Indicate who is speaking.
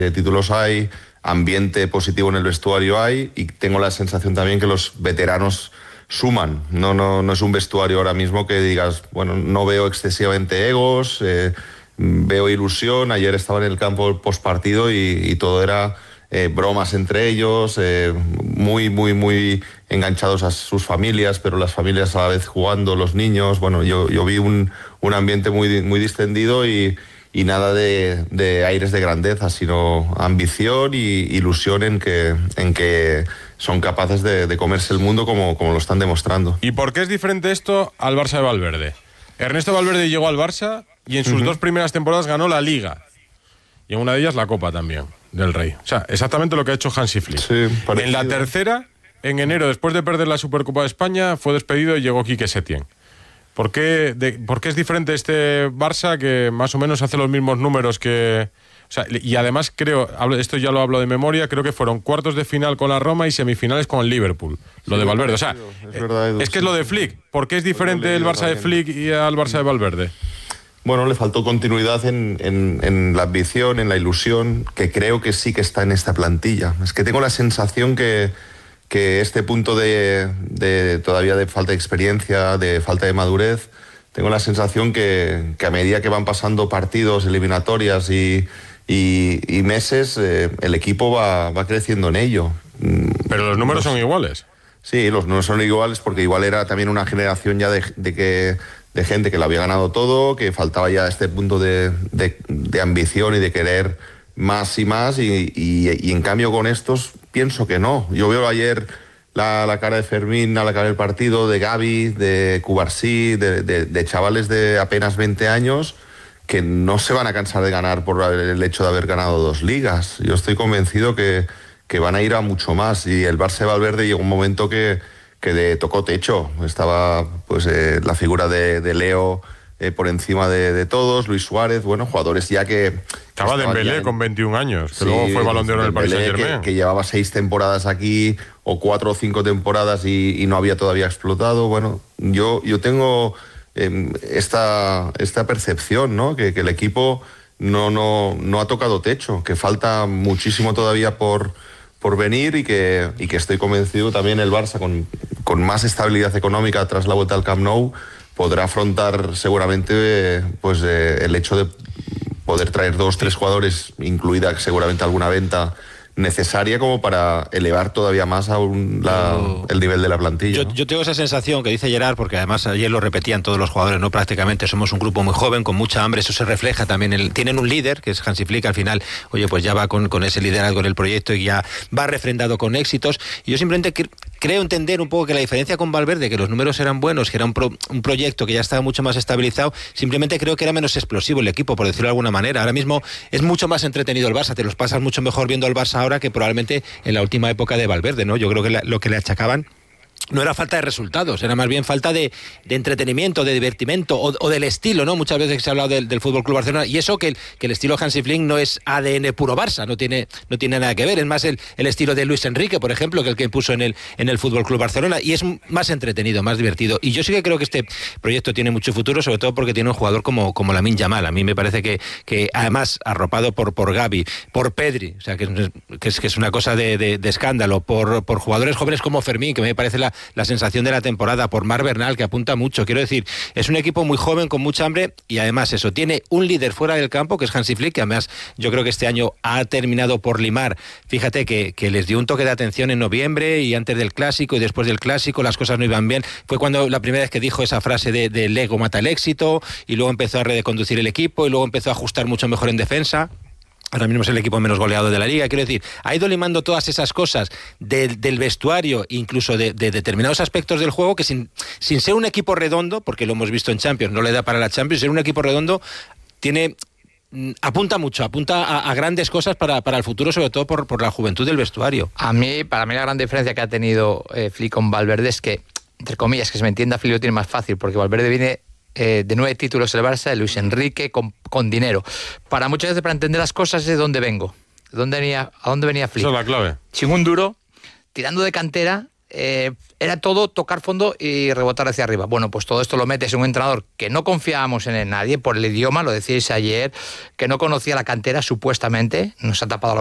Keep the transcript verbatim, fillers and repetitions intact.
Speaker 1: de títulos hay, ambiente positivo en el vestuario hay, y tengo la sensación también que los veteranos suman. No, no, no es un vestuario ahora mismo que digas, bueno, no veo excesivamente egos, eh, veo ilusión. Ayer estaba en el campo post partido y, y todo era eh, bromas entre ellos, eh, muy, muy, muy enganchados a sus familias, pero las familias a la vez jugando, los niños. Bueno, yo, yo vi un, un ambiente muy, muy distendido y, y nada de, de aires de grandeza, sino ambición y ilusión en que, en que son capaces de, de comerse el mundo como, como lo están demostrando.
Speaker 2: ¿Y por qué es diferente esto al Barça de Valverde? Ernesto Valverde llegó al Barça y en sus uh-huh. dos primeras temporadas ganó la Liga. Y en una de ellas la Copa también, del Rey. O sea, exactamente lo que ha hecho Hansi Flick.
Speaker 1: Sí,
Speaker 2: en la tercera, en enero, después de perder la Supercopa de España, fue despedido y llegó Quique Setién. ¿Por qué, de, ¿Por qué es diferente este Barça que más o menos hace los mismos números que... O sea, y además creo, esto ya lo hablo de memoria, creo que fueron cuartos de final con la Roma y semifinales con el Liverpool, lo sí, de Valverde. O sea, es, verdad, Edu, es que es lo de Flick. ¿Por qué es diferente el Barça de Flick y al Barça de Valverde?
Speaker 1: Bueno, le faltó continuidad en, en, en la ambición, en la ilusión, que creo que sí que está en esta plantilla. Es que tengo la sensación que, que este punto de, de todavía de falta de experiencia, de falta de madurez, tengo la sensación que, que a medida que van pasando partidos, eliminatorias y, y, y meses, eh, el equipo va, va creciendo en ello.
Speaker 2: Pero los números los, son iguales.
Speaker 1: Sí, los números son iguales porque igual era también una generación ya de, de que... de gente que lo había ganado todo, que faltaba ya este punto de, de, de ambición y de querer más y más, y, y, y en cambio con estos pienso que no. Yo veo ayer la, la cara de Fermín a la cara del partido, de Gavi, de Cubarsí, de, de, de chavales de apenas veinte años que no se van a cansar de ganar por el hecho de haber ganado dos ligas. Yo estoy convencido que, que van a ir a mucho más, y el Barça de Valverde llegó un momento que que de tocó techo. Estaba pues eh, la figura de, de Leo eh, por encima de, de todos, Luis Suárez, bueno, jugadores ya que...
Speaker 2: Estaba Dembélé en... con veintiún años, que sí, luego fue Balón de Oro en el Paris Saint-Germain.
Speaker 1: Que, que llevaba seis temporadas aquí, o cuatro o cinco temporadas y, y no había todavía explotado. Bueno, yo, yo tengo eh, esta, esta percepción, ¿no? Que, que el equipo no, no, no ha tocado techo, que falta muchísimo todavía por... por venir, y que, y que estoy convencido también el Barça con, con más estabilidad económica tras la vuelta al Camp Nou podrá afrontar seguramente pues eh, el hecho de poder traer dos, tres jugadores, incluida seguramente alguna venta necesaria como para elevar todavía más aún la, el nivel de la plantilla.
Speaker 3: Yo,
Speaker 1: ¿no?
Speaker 3: yo tengo esa sensación que dice Gerard, porque además ayer lo repetían todos los jugadores, no prácticamente, somos un grupo muy joven, con mucha hambre, eso se refleja también, el, tienen un líder, que es Hansi Flick, al final, oye, pues ya va con, con ese liderazgo en el proyecto y ya va refrendado con éxitos, y yo simplemente cre- creo entender un poco que la diferencia con Valverde, que los números eran buenos, que era un, pro, un proyecto que ya estaba mucho más estabilizado, simplemente creo que era menos explosivo el equipo, por decirlo de alguna manera. Ahora mismo es mucho más entretenido el Barça, te los pasas mucho mejor viendo al Barça ahora que probablemente en la última época de Valverde, ¿no? Yo creo que la, lo que le achacaban no era falta de resultados, era más bien falta de, de entretenimiento, de divertimento o, o del estilo, ¿no? Muchas veces se ha hablado del, del Fútbol Club Barcelona, y eso que el, que el estilo Hansi Flick no es A D N puro Barça, no tiene, no tiene nada que ver, es más el, el estilo de Luis Enrique, por ejemplo, que el que impuso en el, en el Fútbol Club Barcelona, y es más entretenido, más divertido. Y yo sí que creo que este proyecto tiene mucho futuro, sobre todo porque tiene un jugador como, como Lamine Yamal. A mí me parece que, que además, arropado por, por Gavi, por Pedri, o sea, que es, que es, que es una cosa de, de, de escándalo, por, por jugadores jóvenes como Fermín, que me parece la, la sensación de la temporada, por Marc Bernal, que apunta mucho. Quiero decir, es un equipo muy joven, con mucha hambre, y además eso, tiene un líder fuera del campo, que es Hansi Flick, que además yo creo que este año ha terminado por limar. Fíjate que, que les dio un toque de atención en noviembre, y antes del Clásico y después del Clásico las cosas no iban bien. Fue cuando la primera vez que dijo esa frase de, de el ego mata el éxito, y luego empezó a reconducir el equipo, y luego empezó a ajustar mucho mejor en defensa. Ahora mismo es el equipo menos goleado de la Liga. Quiero decir, ha ido limando todas esas cosas del, del vestuario, incluso de, de determinados aspectos del juego, que sin, sin ser un equipo redondo, porque lo hemos visto en Champions, no le da para la Champions, ser un equipo redondo tiene... apunta mucho, apunta a, a grandes cosas para, para el futuro, sobre todo por, por la juventud del vestuario.
Speaker 4: A mí, para mí la gran diferencia que ha tenido eh, Flick con Valverde es que, entre comillas, que se me entienda, Flick lo tiene más fácil, porque Valverde viene eh, de nueve títulos el Barça, de Luis Enrique, con, con dinero. Para muchas veces, para entender las cosas, es de dónde vengo, de dónde venía, a dónde venía Flick.
Speaker 2: Esa es la clave.
Speaker 4: Sin un duro, tirando de cantera, eh, era todo tocar fondo y rebotar hacia arriba. Bueno, pues todo esto lo metes en un entrenador que no confiábamos en nadie por el idioma, lo decíais ayer, que no conocía la cantera supuestamente, nos ha tapado la